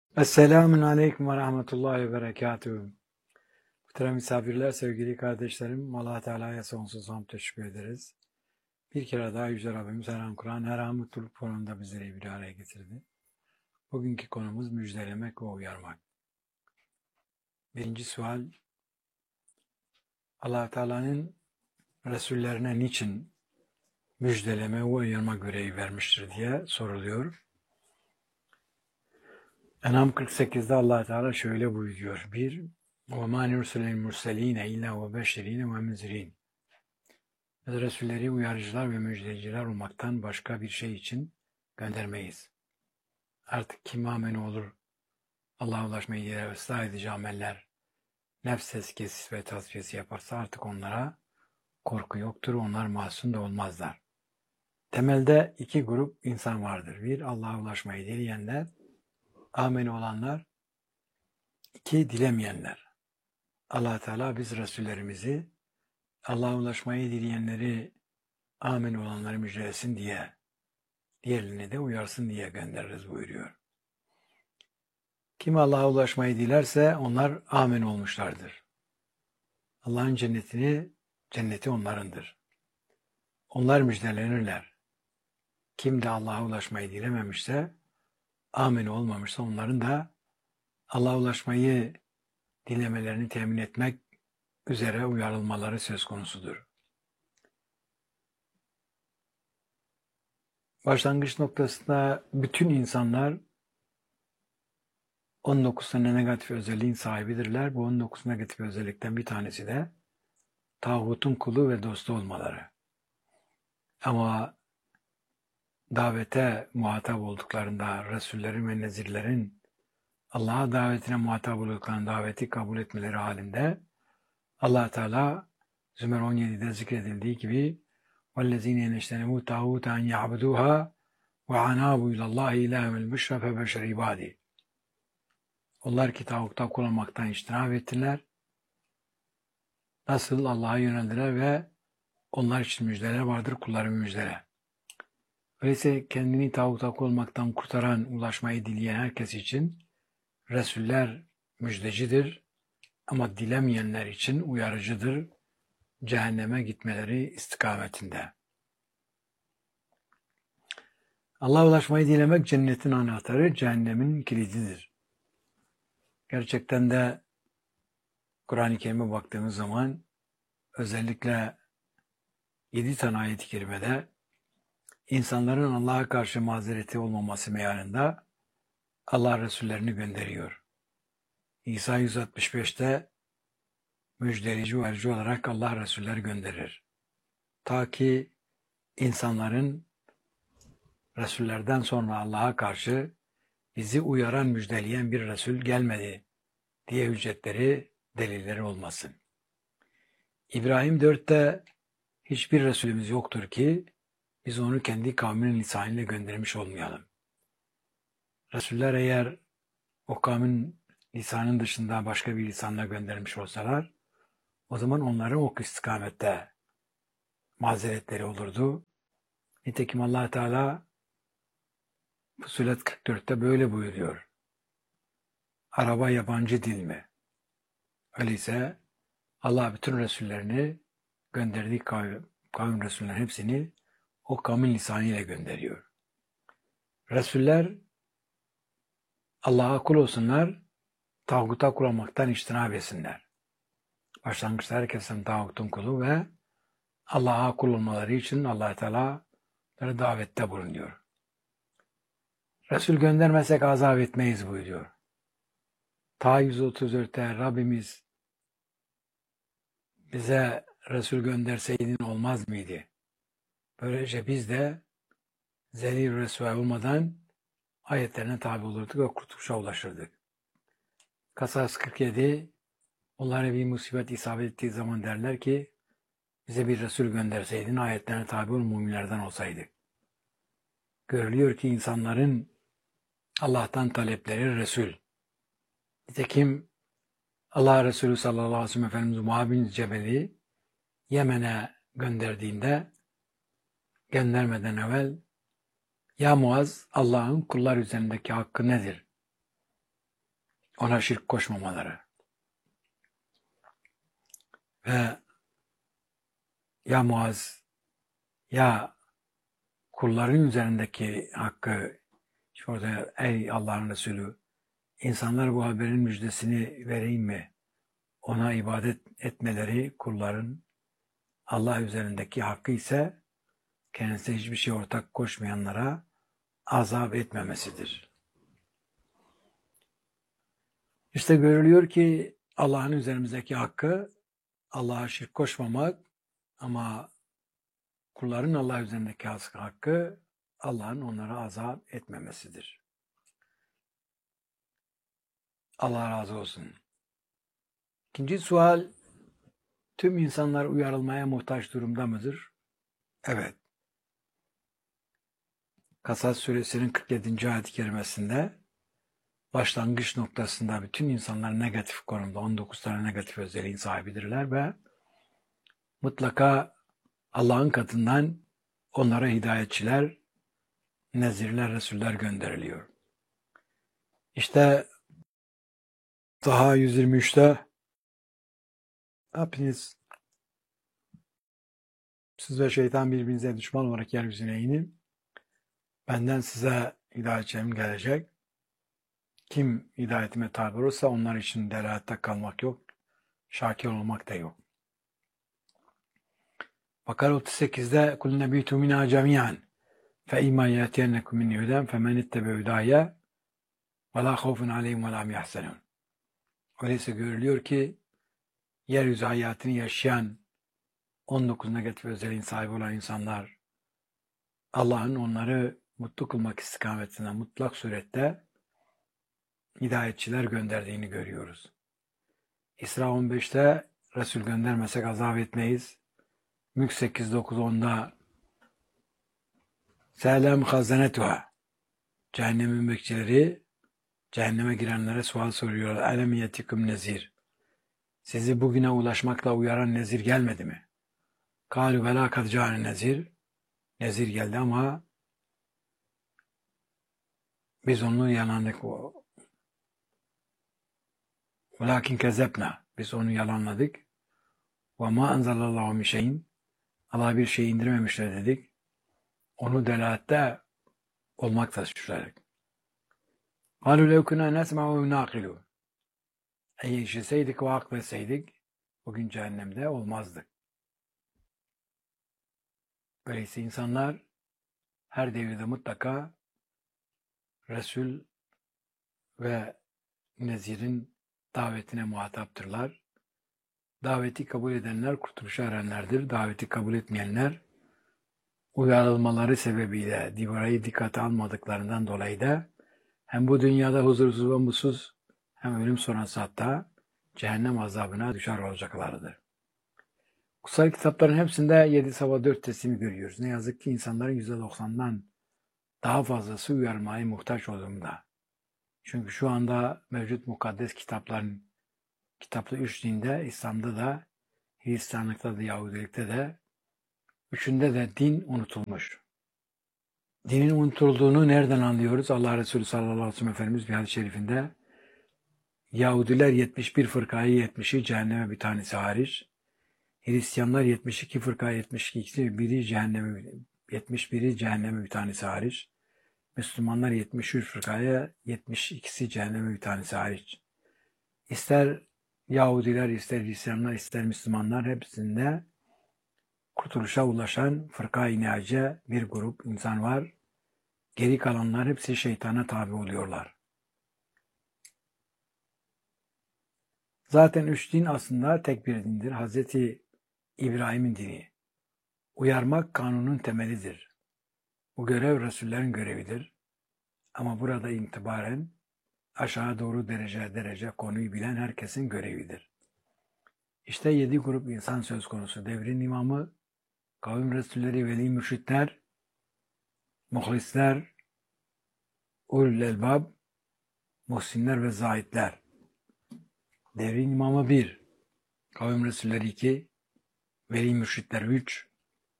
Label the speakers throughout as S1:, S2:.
S1: Esselamun Aleyküm ve Rahmetullahi ve Berekatuhu. Muhterem misafirler, sevgili kardeşlerim, Allah Teala'ya sonsuz hamd teşekkür ederiz. Bir kere daha Yüce Rabbimiz her an Kur'an, her an mutluluk fonunda bizleri bir araya getirdi. Bugünkü konumuz müjdelemek ve uyarmak. Birinci sual, Allah Teala'nın Resullerine niçin müjdeleme ve uyarma görevi vermiştir diye soruluyor. En'am 48'de Allah Teala şöyle buyuruyor. 1. وَمَا نُرْسِلِ الْمُرْسَلِينَ اِلَّا وَبَشِّرِينَ وَمُنْذِرِينَ Biz Resulleri uyarıcılar ve müjdeciler olmaktan başka bir şey için göndermeyiz. Artık kim amen olur, Allah'a ulaşmayı diler ve ıslah edici ameller, nefs tezkiyesi ve tasfiyesi yaparsa artık onlara korku yoktur, onlar masum da olmazlar. Temelde iki grup insan vardır. Bir, Allah'a ulaşmayı dileyenler, amen olanlar. İki, dilemeyenler. Allah Teala biz Resullerimizi Allah'a ulaşmayı dileyenleri, amin olanları müjdelesin diye, diğerlerini de uyarsın diye göndeririz buyuruyor. Kim Allah'a ulaşmayı dilerse onlar amin olmuşlardır. Allah'ın cenneti onlarındır. Onlar müjdelenirler. Kim de Allah'a ulaşmayı dilememişse, amin olmamışsa onların da Allah'a ulaşmayı dilemelerini temin etmek üzere uyarılmaları söz konusudur. Başlangıç noktasında bütün insanlar 19 tane negatif özelliğin sahibidirler. Bu 19 negatif özellikten bir tanesi de tağutun kulu ve dostu olmaları. Ama davete muhatap olduklarında Resullerin ve Nezirlerin Allah'a davetine muhatap olduklarında daveti kabul etmeleri halinde Allah Teala Zümer 17'de zikredildiği gibi وَالَّذ۪ينَ يَنَشْتَنَبُوا تَاغُوتَ اَنْ يَعْبُدُوهَا وَعَنَابُوا اِلَى اللّٰهِ اِلَٰهَ الْبُشْرَ فَبَشَرْ عِبَادِ Onlar ki tağutta kul olmaktan içtinab ettiler. Nasıl Allah'a yöneldiler ve onlar için müjdeler vardır, kulların müjdele. Öyleyse kendini tağuta kul olmaktan kurtaran, ulaşmayı dileyen herkes için Resuller müjdecidir ama dilemeyenler için uyarıcıdır, cehenneme gitmeleri istikametinde. Allah'a ulaşmayı dilemek cennetin anahtarı, cehennemin kilididir. Gerçekten de Kur'an-ı Kerim'e baktığımız zaman özellikle 7 tane ayet-i kerimede insanların Allah'a karşı mazereti olmaması meyanında Allah Resullerini gönderiyor. İsa 165'te müjdeleyici uyarıcı olarak Allah Resulleri gönderir. Ta ki insanların Resullerden sonra Allah'a karşı bizi uyaran, müjdeleyen bir Resul gelmedi diye hüccetleri, delilleri olmasın. İbrahim 4'te hiçbir Resulümüz yoktur ki biz onu kendi kavminin lisanıyla göndermiş olmayalım. Resuller eğer o kavmin lisanın dışında başka bir lisanla göndermiş olsalar o zaman onların o istikamette mazeretleri olurdu. Nitekim Allah Teala Fussilet 44'te böyle buyuruyor. Araba yabancı dil mi? Öyleyse Allah bütün Resullerini gönderdiği kavim Resullerin hepsini o kavmin lisanıyla gönderiyor. Resuller Allah'a kul olsunlar, tağuta kul olmaktan içtinab etsinler. Başlangıçta herkesin tağutun kulu ve Allah'a kul olmaları için Allah Teala davette bulunuyor. Resul göndermesek azap etmeyiz buyuruyor. Ta 134'te Rabbimiz bize Resul gönderseydin olmaz mıydı? Böylece biz de zelil Resul olmadan ayetlerine tabi olurduk ve kurtuluşa ulaşırdık. Kasas 47 onlara bir musibet isabet ettiği zaman derler ki bize bir Resul gönderseydin ayetlerine tabi ol müminlerden olsaydık. Görülüyor ki insanların Allah'tan talepleri Resul. Nitekim Allah Resulü sallallahu aleyhi ve sellem Efendimiz Muaz bin Cebel'i Yemen'e gönderdiğinde göndermeden evvel ya Muaz Allah'ın kullar üzerindeki hakkı nedir? ona şirk koşmamaları ve ya Muaz ya kulların üzerindeki hakkı, işte orada ey Allah'ın Resulü, insanlar bu haberin müjdesini vereyim mi? Ona ibadet etmeleri kulların Allah üzerindeki hakkı ise kendisine hiçbir şey ortak koşmayanlara azap etmemesidir. İşte görülüyor ki Allah'ın üzerimizdeki hakkı Allah'a şirk koşmamak, ama kulların Allah üzerindeki hakkı Allah'ın onlara azap etmemesidir. Allah razı olsun. İkinci sual, tüm insanlar uyarılmaya muhtaç durumda mıdır? Evet. Kasas suresinin 47. ayet-i kerimesinde başlangıç noktasında bütün insanlar negatif konumda, 19 tane negatif özelliğin sahibidirler ve mutlaka Allah'ın katından onlara hidayetçiler, nezirler, resuller gönderiliyor. İşte daha 123'te hepiniz, siz ve şeytan birbirinize düşman olarak yeryüzüne inin. Benden size hidayetçilerim gelecek. Kim hidayetime tabi olursa onlar için delalette kalmak yok, şakir olmak da yok. Bakara 38'de kul nebitu minâ cemiyan fe imâ yetiyennekum min huden femen ittebe hudâye ve lâ khawfun aleyhim ve lâ hum yahzenûn. Öyleyse görülüyor ki yeryüzü hayatını yaşayan 19 negatif özelliğin sahibi olan insanlar Allah'ın onları mutlu kılmak istikametine mutlak surette hidayetçiler gönderdiğini görüyoruz. İsra 15'te Resul göndermesek azap etmeyiz. Mülk 8-9-10'da Selem hazanetuha, cehennemin bekçileri cehenneme girenlere sual soruyorlar. Elem yetikum nezir, sizi bugüne ulaşmakla uyaran nezir gelmedi mi? Kâlü velâ kad câne nezir, nezir geldi ama biz onu yalanladık. Velakin kezebna, biz onu yalanladık. Ve ma enzelallahu min şeyin, Allah bir şey indirmemişler dedik. Onu delalette olmakla suçladık. Kâlû lev kunâ nesma'u ve nâkilû, eğer işitseydik ve akletseydik bugün cehennemde olmazdık. Öyleyse insanlar her devirde mutlaka Resul ve Nezir'in davetine muhataptırlar. Daveti kabul edenler kurtuluşa erenlerdir. Daveti kabul etmeyenler uyarılmaları sebebiyle divarayı dikkate almadıklarından dolayı da hem bu dünyada huzursuz ve mutsuz hem ölüm sonrası hatta cehennem azabına düşer olacaklardır. Kutsal kitapların hepsinde 7 sabah 4 teslimi görüyoruz. Ne yazık ki insanların %90'dan daha fazlası uyarmaya muhtaç olduğunda. Çünkü şu anda mevcut mukaddes kitapların, kitaplı 3 dinde, İslam'da da, Hristiyanlıkta da, Yahudilikte de, üçünde de din unutulmuş. Dinin unutulduğunu nereden anlıyoruz? Allah Resulü sallallahu aleyhi ve sellem Efendimiz bir hadis-i şerifinde Yahudiler 71 fırkayı 70'i cehenneme bir tanesi hariç, Hristiyanlar 72 fırka 72'si biri cehenneme 71'i cehenneme bir tanesi hariç, Müslümanlar 73 fırkaya 72'si cehenneme bir tanesi hariç. İster Yahudiler, ister Hristiyanlar, ister Müslümanlar hepsinde kurtuluşa ulaşan fırka-i nihace bir grup insan var. Geri kalanlar hepsi şeytana tabi oluyorlar. Zaten üç din aslında tek bir dindir. Hazreti İbrahim'in dini. Uyarmak kanunun temelidir. Bu görev Resullerin görevidir. Ama burada itibaren aşağı doğru derece derece konuyu bilen herkesin görevidir. İşte 7 grup insan söz konusu. Devrin imamı, kavim Resulleri, veli mürşitler, muhlisler, ulul elbab, muhsinler ve zahitler. Devrin imamı 1, kavim Resulleri 2, veli mürşitler 3,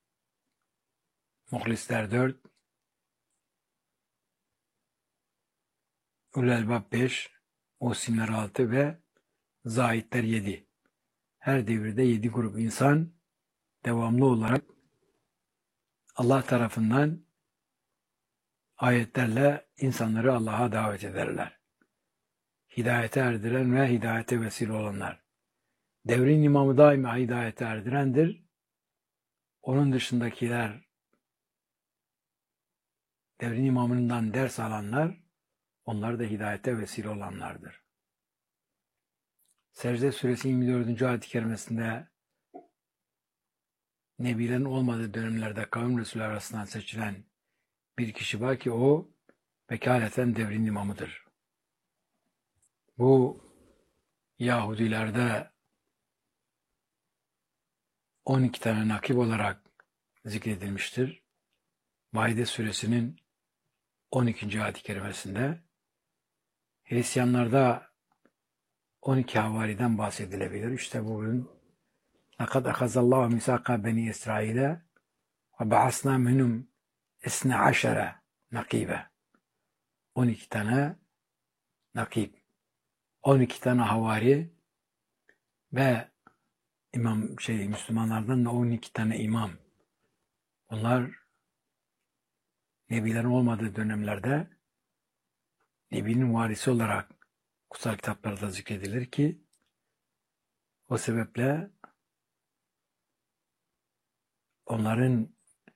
S1: muhlisler 4, ulul elbab 5, Muhsinler 6 ve zahitler 7. Her devirde 7 grup insan devamlı olarak Allah tarafından ayetlerle insanları Allah'a davet ederler. Hidayete erdiren ve hidayete vesile olanlar. Devrin imamı daima hidayete erdirendir. Onun dışındakiler, devrin imamından ders alanlar, onlar da hidayete vesile olanlardır. Secde Suresi 24. ayet-i kerimesinde Nebilerin olmadığı dönemlerde kavim Resulü arasından seçilen bir kişi var ki o vekaleten devrin imamıdır. Bu Yahudilerde 12 tane nakib olarak zikredilmiştir. Maide Suresinin 12. ayet-i kerimesinde. Hristiyanlarda 12 havariden bahsedilebilir. İşte bugün لَقَدْ أَخَذَ اللّٰهُ مِسَاقَ بَنِي إِسْرَائِيلَ وَبَعَثْنَا مِنْهُمْ اِسْنَ عَشَرَ نَقِيبًا 12 tane nakib, 12 tane havari ve Müslümanlardan da 12 tane imam. Bunlar Nebilerin olmadığı dönemlerde Nebinin varisi olarak kutsal kitaplarda zikredilir ki o sebeple onların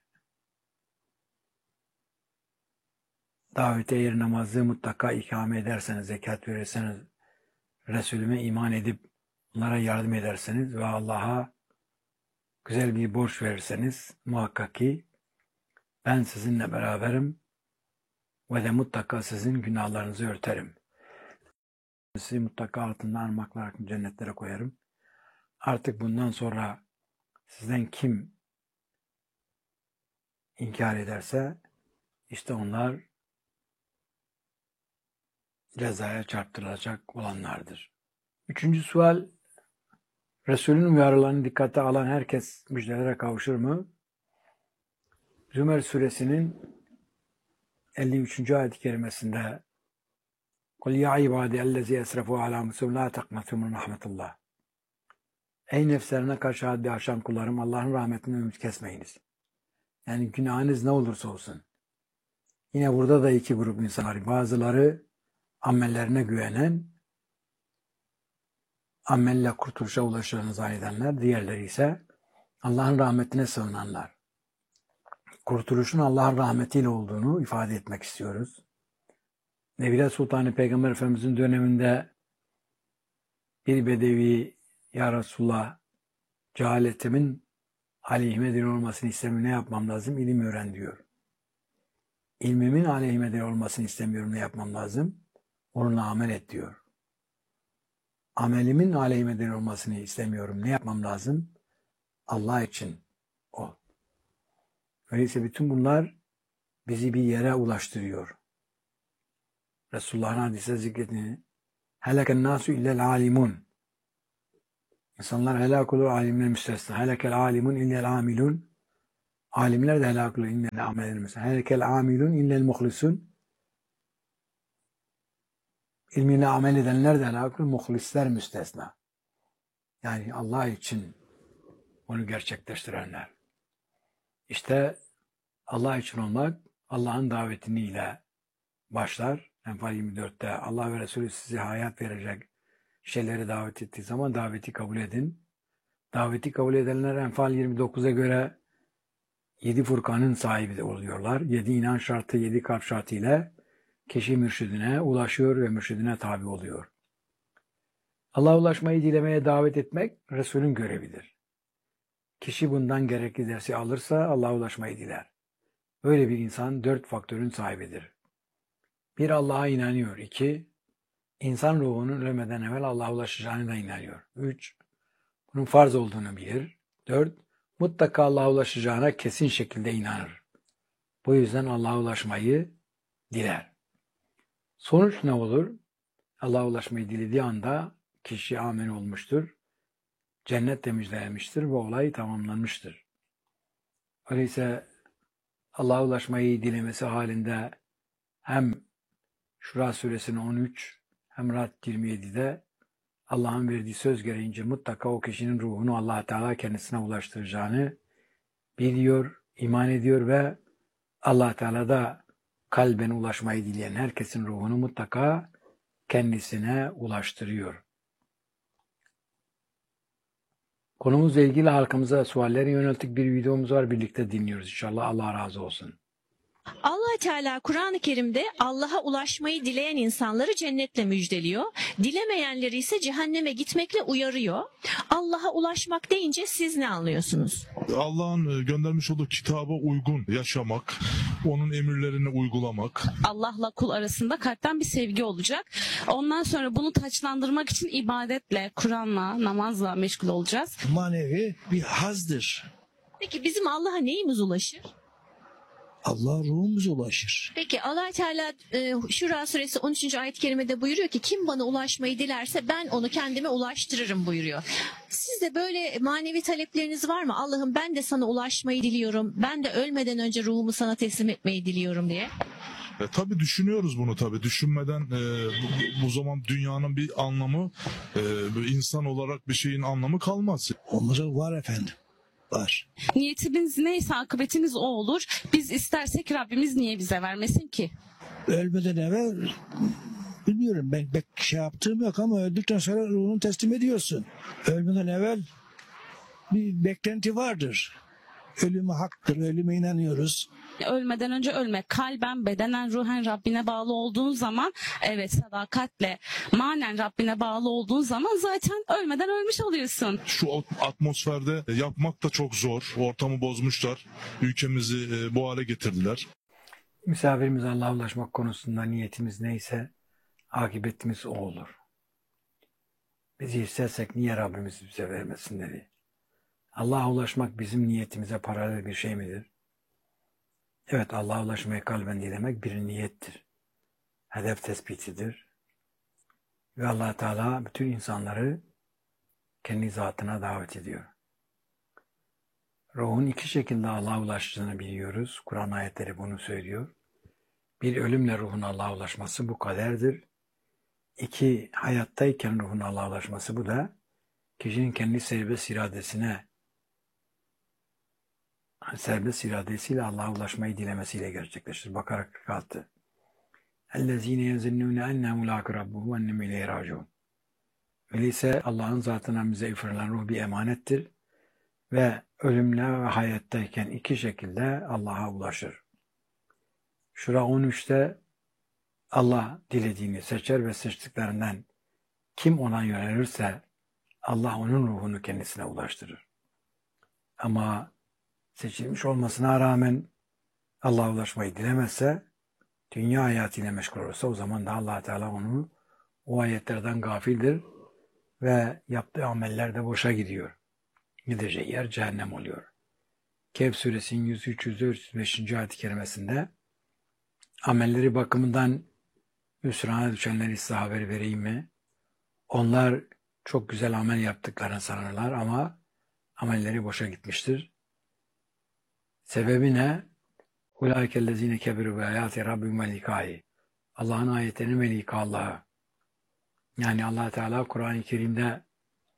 S1: davete eğer namazı mutlaka ikame ederseniz, zekat verirseniz, Resulüme iman edip onlara yardım ederseniz ve Allah'a güzel bir borç verirseniz muhakkak ki ben sizinle beraberim ve de mutlaka sizin günahlarınızı örterim. Sizi mutlaka altından ırmaklar cennetlere koyarım. Artık bundan sonra sizden kim inkar ederse işte onlar cezaya çarptırılacak olanlardır. Üçüncü sual, Resulün uyarılarını dikkate alan herkes müjdelere kavuşur mu? Zümer suresinin 53. ayet-i kerimesinde قُلْ يَا عِبَادِ اَلَّذِي اَسْرَفُوا عَلَى مُسُمْ لَا تَقْنَطُوا مِنْ رَحْمَةِ اللّٰهِ Ey nefslerine karşı haddi aşan kullarım, Allah'ın rahmetinden ümit kesmeyiniz. Yani günahınız ne olursa olsun. Yine burada da iki grup insan var. Bazıları amellerine güvenen, amelle kurtuluşa ulaşacağını zannedenler. Diğerleri ise Allah'ın rahmetine sığınanlar. Kurtuluşun Allah'ın rahmetiyle olduğunu ifade etmek istiyoruz. Nebiler Sultanı Peygamber Efendimiz'in döneminde bir bedevi, ya Resulullah, cehaletimin aleyhime delil olmasını istemiyorum, ne yapmam lazım? İlim öğren diyor. İlmimin aleyhime delil olmasını istemiyorum, ne yapmam lazım? Onunla amel et diyor. Amelimin aleyhime delil olmasını istemiyorum, ne yapmam lazım? Allah için ol. Öyleyse bütün bunlar bizi bir yere ulaştırıyor. Resulullah'ın hadise zikretini heleken nasu illel alimun. İnsanlar helak olur, alimler müstesna. Helekel alimun illel amilun. Alimler de helak olur, illel ameller müstesna. Helekel amilun illel muhlisun. İlmiyle amel edenler de helak olur, muhlisler müstesna. Yani Allah için onu gerçekleştirenler. İşte Allah için olmak, Allah'ın davetiniyle başlar. Enfal 24'te Allah ve Resulü size hayat verecek şeyleri davet ettiği zaman daveti kabul edin. Daveti kabul edenler Enfal 29'a göre 7 Furkan'ın sahibi de oluyorlar. 7 inanç şartı, 7 kalp şartı ile kişi mürşidine ulaşıyor ve mürşidine tabi oluyor. Allah'a ulaşmayı dilemeye davet etmek Resul'ün görevidir. Kişi bundan gerekli dersi alırsa Allah'a ulaşmayı diler. Böyle bir insan 4 faktörün sahibidir. 1. Allah'a inanıyor. 2. İnsan ruhunun ölmeden evvel Allah'a ulaşacağına da inanıyor. 3. Bunun farz olduğunu bilir. 4. Mutlaka Allah'a ulaşacağına kesin şekilde inanır. Bu yüzden Allah'a ulaşmayı diler. Sonuç ne olur? Allah'a ulaşmayı dilediği anda kişi amin olmuştur. Cennet de müjdelenmiştir ve olay tamamlanmıştır. Öyleyse Allah'a ulaşmayı dilemesi halinde hem Şura suresinin 13 hem Ra'd 27'de Allah'ın verdiği söz gereğince mutlaka o kişinin ruhunu Allah Teala kendisine ulaştıracağını biliyor, iman ediyor ve Allah Teala da kalben ulaşmayı dileyen herkesin ruhunu mutlaka kendisine ulaştırıyor. Konumuzla ilgili halkımıza sualleri yönelttik bir videomuz var. Birlikte dinliyoruz inşallah. Allah razı olsun.
S2: Allah Teala Kur'an-ı Kerim'de Allah'a ulaşmayı dileyen insanları cennetle müjdeliyor. Dilemeyenleri ise cehenneme gitmekle uyarıyor. Allah'a ulaşmak deyince siz ne anlıyorsunuz?
S3: Allah'ın göndermiş olduğu kitaba uygun yaşamak, onun emirlerini uygulamak.
S4: Allah'la kul arasında kalpten bir sevgi olacak. Ondan sonra bunu taçlandırmak için ibadetle, Kur'an'la, namazla meşgul olacağız.
S5: Manevi bir hazdır.
S2: Peki bizim Allah'a neyimiz ulaşır?
S5: Allah ruhumuza ulaşır.
S2: Peki Allah Teala Şura suresi 13. ayet-i kerimede buyuruyor ki kim bana ulaşmayı dilerse ben onu kendime ulaştırırım buyuruyor. Sizde böyle manevi talepleriniz var mı? Allah'ım ben de sana ulaşmayı diliyorum. Ben de ölmeden önce ruhumu sana teslim etmeyi diliyorum diye.
S3: Tabii düşünüyoruz bunu tabii. Düşünmeden bu zaman dünyanın bir anlamı, insan olarak bir şeyin anlamı kalmaz.
S5: Onları var efendim. Var.
S4: Niyetimiz neyse akıbetimiz o olur. Biz istersek Rabbimiz niye bize vermesin ki?
S5: Ölmeden evvel bilmiyorum ben pek şey yaptığım yok ama öldükten sonra ruhunu teslim ediyorsun. Ölmeden evvel bir beklenti vardır. Ölümü haktır, ölüme inanıyoruz.
S4: Ölmeden önce ölme. Kalben, bedenen, ruhen Rabbine bağlı olduğun zaman, evet sadakatle, manen Rabbine bağlı olduğun zaman zaten ölmeden ölmüş oluyorsun.
S3: Şu atmosferde yapmak da çok zor. Ortamı bozmuşlar. Ülkemizi bu hale getirdiler.
S1: Misafirimiz Allah'a ulaşmak konusunda niyetimiz neyse akıbetimiz o olur. Biz istersek niye Rabbimiz bize vermesin dedi. Allah'a ulaşmak bizim niyetimize paralel bir şey midir? Evet, Allah'a ulaşmayı kalben dilemek bir niyettir. Hedef tespitidir. Ve Allah Teala bütün insanları kendi zatına davet ediyor. Ruhun iki şekilde Allah'a ulaştığını biliyoruz. Kur'an ayetleri bunu söylüyor. Bir, ölümle ruhun Allah'a ulaşması, bu kaderdir. İki, hayattayken ruhun Allah'a ulaşması, bu da kişinin kendi serbest iradesiyle Allah'a ulaşmayı dilemesiyle gerçekleşir. Bakara 46. اَلَّذ۪ينَ يَزِنُّونَ اَنَّهُ مُلَاقِ رَبُّهُ وَاَنَّهُمْ اِلَيْهِ رَاجِعُونَ. Öyleyse Allah'ın zatına bize üfürülen ruh bir emanettir ve ölümle ve hayattayken iki şekilde Allah'a ulaşır. Şura 13'te Allah dilediğini seçer ve seçtiklerinden kim ona yönelirse Allah onun ruhunu kendisine ulaştırır. Ama seçilmiş olmasına rağmen Allah'a ulaşmayı dilemezse, dünya hayatıyla meşgul olursa o zaman da Allah Teala onu o ayetlerden gafildir ve yaptığı ameller de boşa gidiyor. Gideceği yer cehennem oluyor. Kehf suresinin 103-105. ayet-i kerimesinde amelleri bakımından hüsrana düşenleri size haber vereyim mi? Onlar çok güzel amel yaptıklarını sanırlar ama amelleri boşa gitmiştir. Sebebi ne? Ulaikellezine kebiru ve ayati rabbim ve likâhi. Allah'ın ayetlerini ve lika Allah'a. Yani Allah Teala Kur'an-ı Kerim'de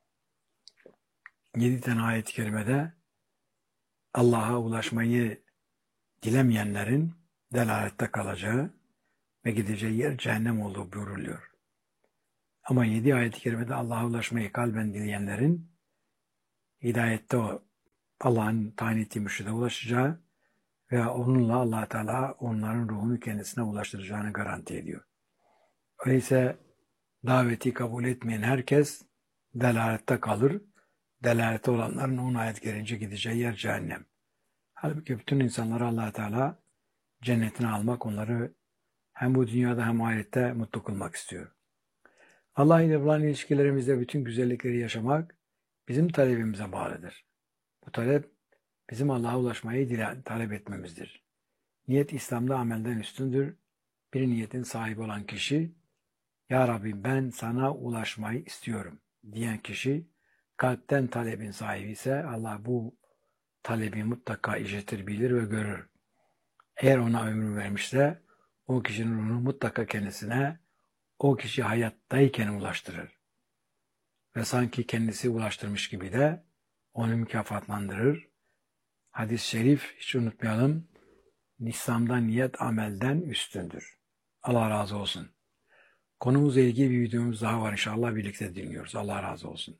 S1: 7 tane ayet-i kerimede Allah'a ulaşmayı dilemeyenlerin delalette kalacağı ve gideceği yer cehennem olduğu buyuruluyor. Ama 7 ayet-i kerimede Allah'a ulaşmayı kalben dileyenlerin hidayette Allah'ın tayin ettiği mürşide ulaşacağı ve onunla Allah Teala onların ruhunu kendisine ulaştıracağını garanti ediyor. Öyleyse daveti kabul etmeyen herkes delalette kalır. Delalette olanların 10 ayet gelince gideceği yer cehennem. Halbuki bütün insanları Allah Teala cennetine almak, onları hem bu dünyada hem ahirette mutlu kılmak istiyor. Allah ile olan ilişkilerimizde bütün güzellikleri yaşamak bizim talebimize bağlıdır. Bu talep bizim Allah'a ulaşmayı talep etmemizdir. Niyet İslam'da amelden üstündür. Bir niyetin sahibi olan kişi, Ya Rabbi ben sana ulaşmayı istiyorum diyen kişi, kalpten talebin sahibi ise Allah bu talebi mutlaka işitir, bilir ve görür. Eğer ona ömür vermişse o kişinin ruhunu mutlaka kendisine o kişi hayattayken ulaştırır. Ve sanki kendisi ulaştırmış gibi de onu mükafatlandırır. Hadis-i şerif hiç unutmayalım. İslam'da niyet amelden üstündür. Allah razı olsun. Konumuzla ilgili bir videomuz daha var. İnşallah birlikte dinliyoruz. Allah razı olsun.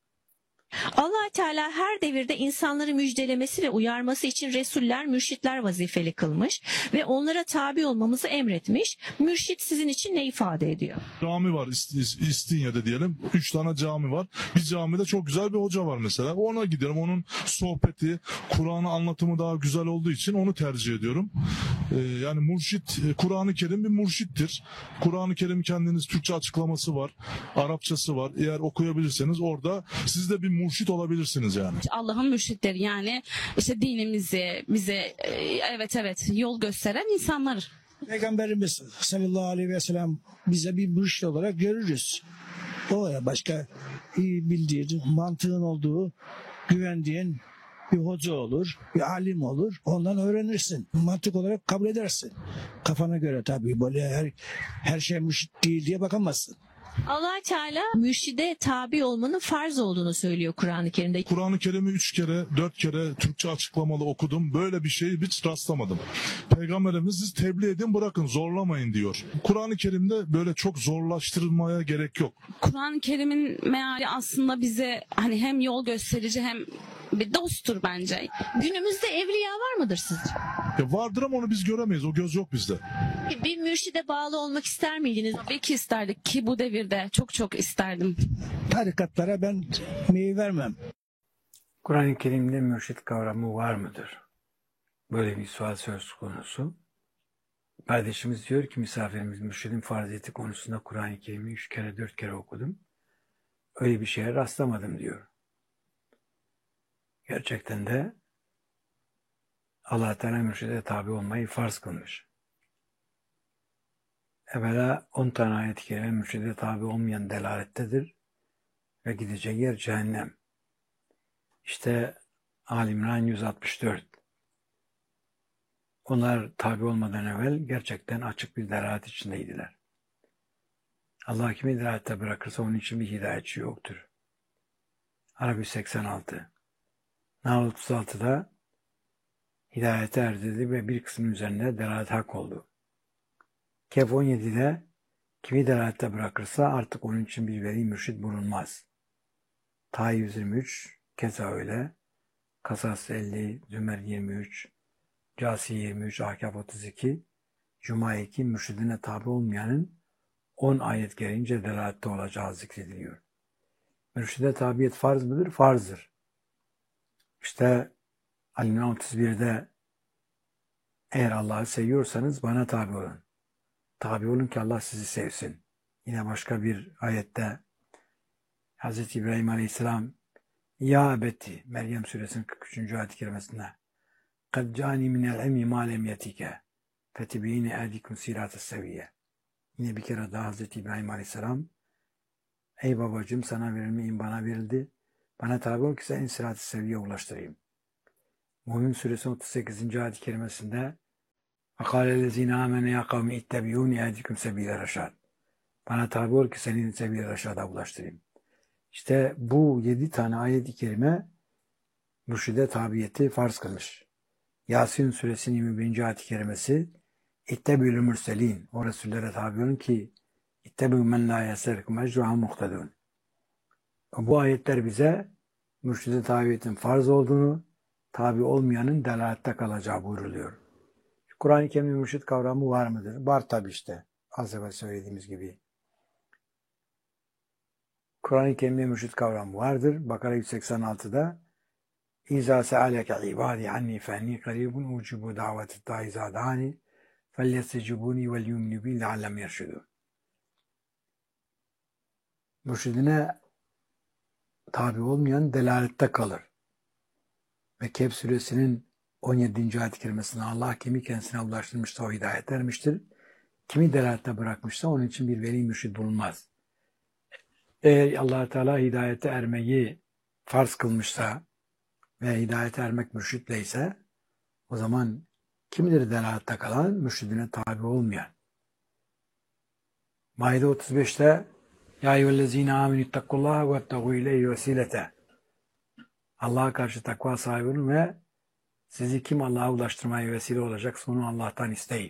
S2: Allah Teala her devirde insanları müjdelemesi ve uyarması için resuller, mürşitler vazifeli kılmış ve onlara tabi olmamızı emretmiş. Mürşit sizin için ne ifade ediyor?
S3: Cami var İstinye'de diyelim. 3 tane cami var. Bir camide çok güzel bir hoca var mesela. Ona gidiyorum. Onun sohbeti, Kur'an'ı anlatımı daha güzel olduğu için onu tercih ediyorum. Yani mürşit, Kur'an-ı Kerim bir mürşittir. Kur'an-ı Kerim kendiniz Türkçe açıklaması var. Arapçası var. Eğer okuyabilirseniz orada siz de bir mürşit olabilirsiniz yani.
S4: Allah'ın mürşitleri, yani işte dinimizi bize evet yol gösteren insanlar.
S5: Peygamberimiz sallallahu aleyhi ve sellem bize bir mürşit olarak görürüz. O ya başka iyi bildiğin, mantığın olduğu, güvendiğin bir hoca olur, bir alim olur. Ondan öğrenirsin. Mantık olarak kabul edersin. Kafana göre tabii, böyle her şey mürşit değil diye bakamazsın.
S2: Allah Teala mürşide tabi olmanın farz olduğunu söylüyor Kur'an-ı Kerim'de.
S3: Kur'an-ı Kerim'i 3 kere, 4 kere Türkçe açıklamalı okudum. Böyle bir şeyi hiç rastlamadım. Peygamberimiz siz tebliğ edin, bırakın, zorlamayın diyor. Kur'an-ı Kerim'de böyle çok zorlaştırılmaya gerek yok.
S4: Kur'an-ı Kerim'in meali aslında bize hani hem yol gösterici hem bir dosttur bence.
S2: Günümüzde evliya var mıdır sizce?
S3: Ya vardır ama onu biz göremeyiz. O göz yok bizde.
S2: Bir mürşide bağlı olmak ister miydiniz?
S4: Tabii ki isterdik ki bu devirde çok isterdim.
S5: Tarikatlara ben meyil vermem.
S1: Kur'an-ı Kerim'de mürşit kavramı var mıdır? Böyle bir sual söz konusu. Kardeşimiz diyor ki misafirimiz mürşidin farziyeti konusunda Kur'an-ı Kerim'i 3 kere 4 kere okudum. Öyle bir şeye rastlamadım diyor. Gerçekten de Allah Teala mürşide tabi olmayı farz kılmış. Evvela 10 tane ayet-i kerime mürşide tabi olmayan delalettedir ve gideceği yer cehennem. İşte Ali İmran 164. Onlar tabi olmadan evvel gerçekten açık bir delalet içindeydiler. Allah kimi delalette bırakırsa onun için bir hidayetçi yoktur. Arap 186. Nahl 36'da hidayete erdirdi ve bir kısmın üzerinde delalet hak oldu. Kehf 17'de kimi delalette bırakırsa artık onun için bir veli mürşid bulunmaz. Taha 123, keza öyle. Kasas 50, Zümer 23, Casi 23, Ahkaf 32, Cuma 2, mürşidine tabi olmayanın 10 ayet gelince delalette olacağı zikrediliyor. Mürşide tabiyet farz mıdır? Farzdır. İşte Ali-İmran 31'de eğer Allah'ı seviyorsanız bana tabi olun. Tabi olun ki Allah sizi sevsin. Yine başka bir ayette Hz. İbrahim Aleyhisselam Ya ebeti Meryem suresinin 43. ayet-i kerimesinde قَدْ جَانِ مِنَ الْعِلْمِ مَا لَمْ يَتِكَ فَتِبِينَ اَهْدِكُمْ سِرَاتَ السَّوِيَّ. Yine bir kere daha Hz. İbrahim Aleyhisselam ey babacığım sana verilmeyin bana verildi. Bana tabi ol ki seni sırat-ı seviye ulaştırayım. Mümin suresi 38. ayet-i kerimesinde وَقَالَ الَّذ۪ينَ آمَنَ يَا قَوْمِ اِتَّبِيُونِ اَهْدِكُمْ سَب۪يلَ رَشَادٍ. Bana tabi ol ki seni sebil-i reşada ulaştırayım. İşte bu 7 tane ayet-i kerime mürşide tabiyeti farz kılmış. Yasin suresinin 21. ayet-i kerimesi İttebi'ül mürselin. O Resullere tabi olun ki İttebi'ü men la yeserkum ecruha muhtedun. Bu ayetler bize mürşide tabiyetin farz olduğunu, tabi olmayanın delalette kalacağı buyruluyor. Kur'an-ı Kerim'de mürşid kavramı var mıdır? Var tabi işte. Az evvel söylediğimiz gibi. Kur'an-ı Kerim'de mürşid kavramı vardır. Bakara 186'da İzâ se'aleke ibâdî annî fennî karîbun ucibû davetet dâ izâ dâni felyestecibûnî vel yumnû bî leallem yerşudûn. Mürşidine tabi olmayan delalette kalır. Ve Kehf suresinin 17. ayet-i kerimesinde Allah kimi kendisine ulaştırmışsa o hidayet ermiştir. Kimi delalette bırakmışsa onun için bir veli mürşid bulunmaz. Eğer Allah Teala hidayete ermeyi farz kılmışsa ve hidayete ermek mürşidle ise o zaman kimidir delalette kalan? Mürşidine tabi olmayan. Maide 35'te Ya eyyühellezine amenü ittakullaha ve ettegu ileyhi vesilete. Allah'a karşı takva sahibi olun ve sizi kim Allah'a ulaştırmaya vesile olacaksa onu Allah'tan isteyin.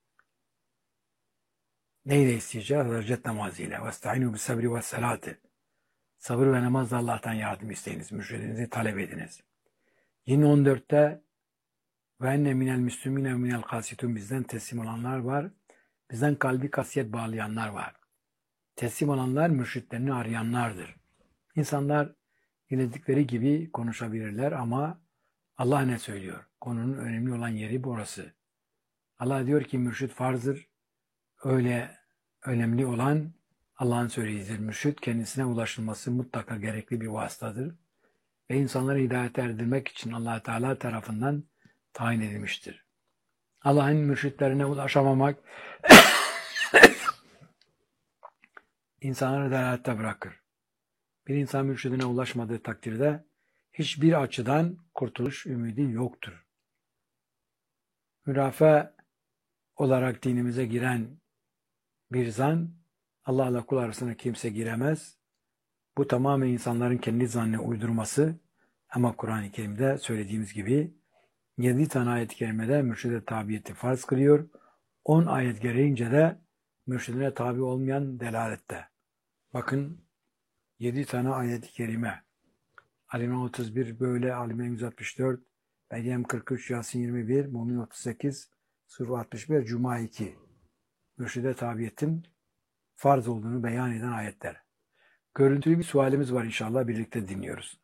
S1: Neyle isteyeceğiz? Recet namazıyla. Vesta'inu bis sabri ve salati. Sabır ve namazla Allah'tan yardım isteyiniz. Mürşidinizi talep ediniz. Yine 14'te ve enne minel müslümine ve minel kasitun, bizden teslim olanlar var. Bizden kalbi kasiyet bağlayanlar var. Teslim olanlar mürşitlerini arayanlardır. İnsanlar diledikleri gibi konuşabilirler ama Allah ne söylüyor? Konunun önemli olan yeri burası. Allah diyor ki mürşit farzdır. Öyle önemli olan Allah'ın söylediğidir. Mürşit kendisine ulaşılması mutlaka gerekli bir vasıtadır. Ve insanları hidayete erdirmek için Allah Teala tarafından tayin edilmiştir. Allah'ın mürşitlerine ulaşamamak insanları delalette bırakır. Bir insan mürşidine ulaşmadığı takdirde hiçbir açıdan kurtuluş ümidi yoktur. Mürafe olarak dinimize giren bir zan, Allah'la kul arasına kimse giremez. Bu tamamen insanların kendi zannine uydurması, ama Kur'an-ı Kerim'de söylediğimiz gibi 7 tane ayet-i kerimede mürşide tabiyeti farz kılıyor. 10 ayet gereğince de mürşidine tabi olmayan delalette. Bakın 7 tane ayet-i kerime. Alime 31 böyle, Alime 164, Meryem 43, Yasin 21, Mumin 38, Sur 61, Cuma 2. Mürşide tabiyetin farz olduğunu beyan eden ayetler. Görüntülü bir sualimiz var, inşallah birlikte dinliyoruz.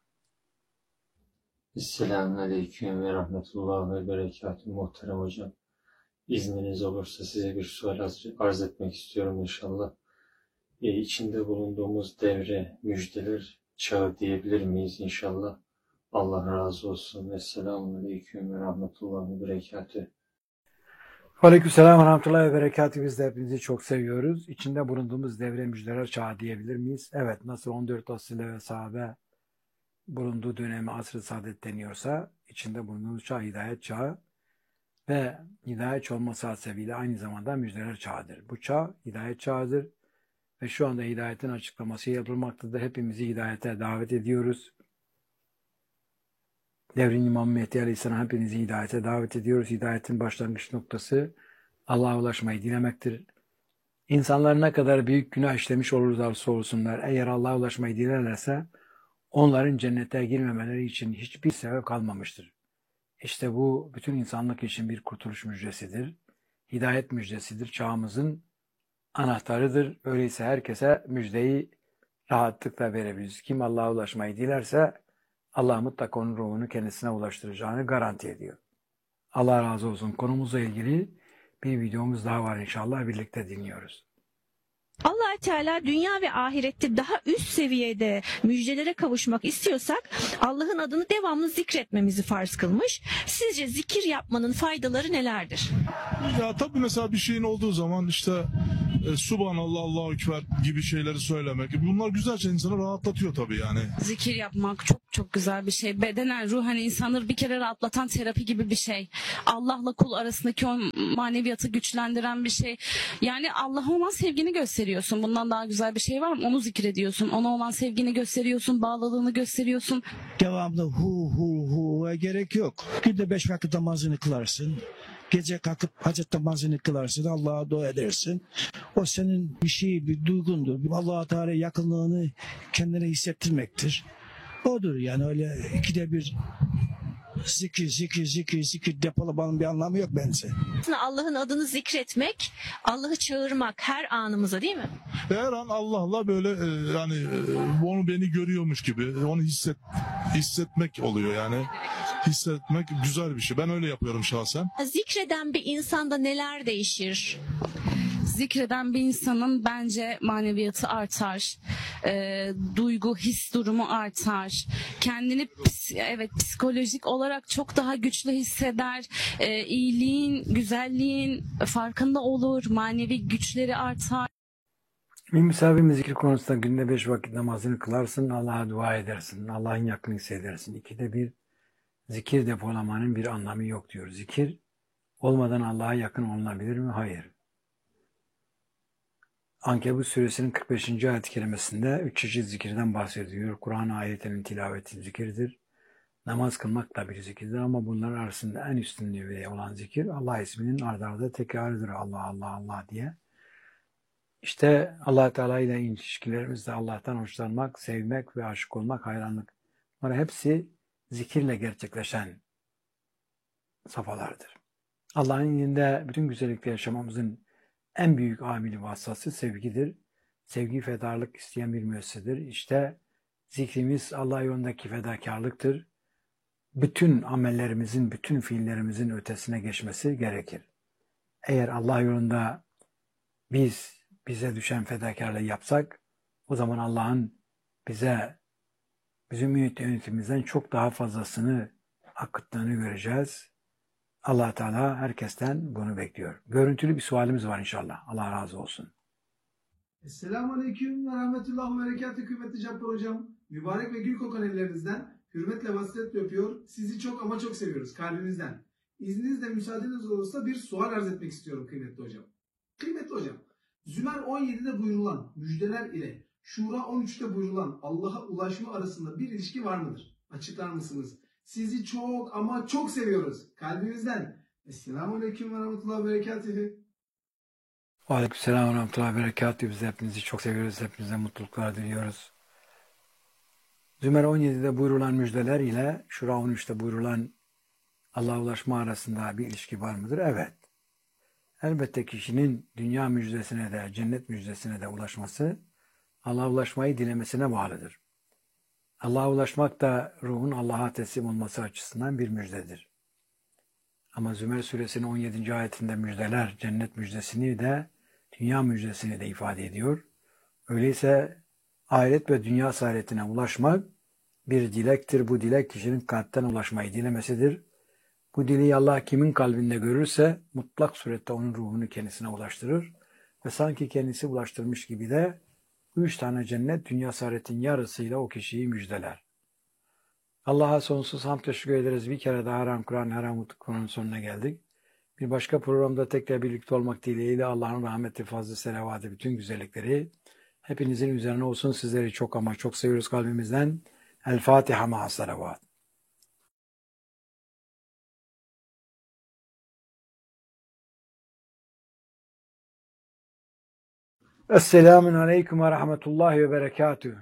S6: Selamünaleyküm ve rahmetullah ve berekatuhu muhterem hocam. İzniniz olursa size bir sual arz etmek istiyorum inşallah. İçinde bulunduğumuz devre müjdeler çağı diyebilir miyiz inşallah? Allah razı olsun. Selamünaleyküm ve rahmetullah ve berekatuhu.
S1: Aleykümselam ve rahmetullahi ve berekatuhu. Biz de hepinizi çok seviyoruz. İçinde bulunduğumuz devre müjdeler çağı diyebilir miyiz? Evet, nasıl 14 asıl ve sahabe bulunduğu dönemi asr-ı saadet deniyorsa, içinde bulunduğumuz çağ hidayet çağı ve hidayet olması hasebiyle aynı zamanda müjdeler çağıdır. Bu çağ hidayet çağıdır ve şu anda hidayetin açıklaması yapılmaktadır. Hepimizi hidayete davet ediyoruz. Devrin İmam Mehdi Aleyhisselam hepinizi hidayete davet ediyoruz. Hidayetin başlangıç noktası Allah'a ulaşmayı dilemektir. İnsanlar ne kadar büyük günah işlemiş olurlarsa olsunlar, eğer Allah'a ulaşmayı dilerlerse onların cennete girmemeleri için hiçbir sebep kalmamıştır. İşte bu bütün insanlık için bir kurtuluş müjdesidir. Hidayet müjdesidir. Çağımızın anahtarıdır. Öyleyse herkese müjdeyi rahatlıkla verebiliriz. Kim Allah'a ulaşmayı dilerse Allah mutlaka onun ruhunu kendisine ulaştıracağını garanti ediyor. Allah razı olsun. Konumuzla ilgili bir videomuz daha var, inşallah birlikte dinliyoruz.
S2: Allah Teala dünya ve ahirette daha üst seviyede müjdelere kavuşmak istiyorsak Allah'ın adını devamlı zikretmemizi farz kılmış. Sizce zikir yapmanın faydaları nelerdir?
S3: Ya tabii mesela bir şeyin olduğu zaman işte Subhanallah, Allahu Ekber gibi şeyleri söylemek. Bunlar güzel şey, insanı rahatlatıyor tabii yani.
S4: Zikir yapmak çok çok güzel bir şey. Bedenen, ruhen insanları bir kere rahatlatan terapi gibi bir şey. Allah'la kul arasındaki o maneviyatı güçlendiren bir şey. Yani Allah'a olan sevgini gösteriyorsun. Bundan daha güzel bir şey var mı? Onu zikrediyorsun. Ona olan sevgini gösteriyorsun. Bağlılığını gösteriyorsun.
S5: Devamlı hu gerek yok. Günde 5 vakit namazını kılarsın. Gece kalkıp hacet namazını kılarsın. Allah'a dua edersin. O senin bir duygundur. Allah'a Teala yakınlığını kendine hissettirmektir. Odur yani, öyle ikide bir zikir depolamanın bir anlamı yok bence.
S2: Allah'ın adını zikretmek, Allah'ı çağırmak her anımıza, değil mi?
S3: Her an Allah'la böyle onu beni görüyormuş gibi onu hissetmek oluyor yani. Hissetmek güzel bir şey. Ben öyle yapıyorum şahsen.
S2: Zikreden bir insanda neler değişir?
S4: Zikreden bir insanın bence maneviyatı artar. Duygu, his durumu artar. Kendini psikolojik olarak çok daha güçlü hisseder. İyiliğin, güzelliğin farkında olur. Manevi güçleri artar.
S1: Bir misafir zikir konusunda günde 5 vakit namazını kılarsın, Allah'a dua edersin, Allah'ın yakınını hissedersin. İkide bir zikir depolamanın bir anlamı yok diyor. Zikir olmadan Allah'a yakın olunabilir mi? Hayır. Ankebut suresinin 45. ayet-i kerimesinde 3 çeşit zikirden bahsediyor. Kur'an ayetinin tilaveti zikirdir. Namaz kılmak da bir zikirdir ama bunların arasında en üstünlüğü olan zikir Allah isminin ard arda tekrarıdır. Allah Allah Allah diye. İşte Allah Teala ile ilişkilerimizde Allah'tan hoşlanmak, sevmek ve aşık olmak, hayranlık. Bunlar hepsi zikirle gerçekleşen safhalardır. Allah'ın indinde bütün güzellikle yaşamamızın en büyük amili vasıtası sevgidir. Sevgi fedakarlık isteyen bir müessesedir. İşte zikrimiz Allah yolundaki fedakarlıktır. Bütün amellerimizin, bütün fiillerimizin ötesine geçmesi gerekir. Eğer Allah yolunda bize düşen fedakarlığı yapsak, o zaman Allah'ın bizim yönetimimizden çok daha fazlasını akıttığını göreceğiz. Allah Teala herkesten bunu bekliyor. Görüntülü bir sualimiz var inşallah. Allah razı olsun.
S7: Selamünaleyküm ve rahmetullah ve berekatü kıymetli Cabbar hocam. Mübarek ve gül kokan ellerinizden hürmetle vasıfetle öpüyor. Sizi çok ama çok seviyoruz kalbimizden. İzninizle müsaadeniz olursa bir sual arz etmek istiyorum kıymetli hocam. Kıymetli hocam, Zümer 17'de buyurulan müjdeler ile Şura 13'te buyurulan Allah'a ulaşma arasında bir ilişki var mıdır? Açıklar mısınız? Sizi çok ama çok seviyoruz kalbimizden. Selamünaleyküm ve rahmetullah ve berekatühü.
S1: Aleykümselam ve rahmetullahi ve berekatühü. Biz hepinizi çok seviyoruz. Hepinize mutluluklar diliyoruz. Zümer 17'de buyurulan müjdeler ile Şura 13'te buyurulan Allah'a ulaşma arasında bir ilişki var mıdır? Evet. Elbette kişinin dünya müjdesine de, cennet müjdesine de ulaşması, Allah'a ulaşmayı dilemesine bağlıdır. Allah'a ulaşmak da ruhun Allah'a teslim olması açısından bir müjdedir. Ama Zümer suresinin 17. ayetinde müjdeler, cennet müjdesini de, dünya müjdesini de ifade ediyor. Öyleyse ahiret ve dünya saadetine ulaşmak bir dilektir. Bu dilek kişinin kalpten ulaşmayı dilemesidir. Bu dileği Allah kimin kalbinde görürse mutlak surette onun ruhunu kendisine ulaştırır ve sanki kendisi ulaştırmış gibi de 3 tane cennet dünya saadetin yarısıyla o kişiyi müjdeler. Allah'a sonsuz hamd teşekkür ederiz. Bir kere daha Haram Kur'an, Haram Kur'an'ın sonuna geldik. Bir başka programda tekrar birlikte olmak dileğiyle Allah'ın rahmeti, fazlı selavatı, bütün güzellikleri hepinizin üzerine olsun. Sizleri çok ama çok seviyoruz kalbimizden. El Fatiha ma'a salavat. Esselamun aleyküm ve rahmetullahi ve berekatühü.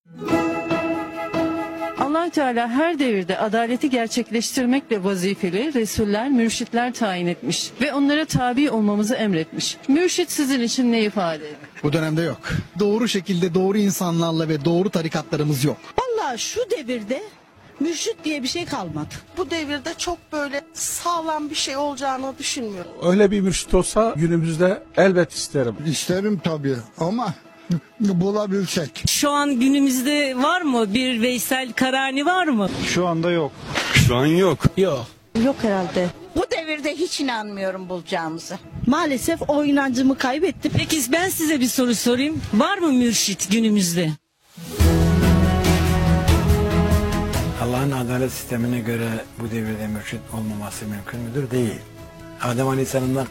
S8: Allah Teala her devirde adaleti gerçekleştirmekle vazifeli resuller, mürşitler tayin etmiş ve onlara tabi olmamızı emretmiş. Mürşit sizin için ne ifade eder?
S9: Bu dönemde yok. Doğru şekilde doğru insanlarla ve doğru tarikatlarımız yok.
S10: Vallahi şu devirde mürşit diye bir şey kalmadı. Bu devirde çok böyle sağlam bir şey olacağını düşünmüyorum.
S11: Öyle bir mürşit olsa günümüzde elbet isterim.
S9: İsterim tabii ama bulabilsek.
S12: Şu an günümüzde var mı? Bir Veysel Karani var mı?
S11: Şu anda yok. Şu an yok.
S9: Yok.
S10: Yok herhalde. Bu devirde hiç inanmıyorum bulacağımıza. Maalesef o inancımı kaybettim.
S12: Peki ben size bir soru sorayım. Var mı mürşit günümüzde?
S1: Allah'ın adalet sistemine göre bu devirde mürşit olmaması mümkün müdür? Değil. Adem Aleyhisselam'dan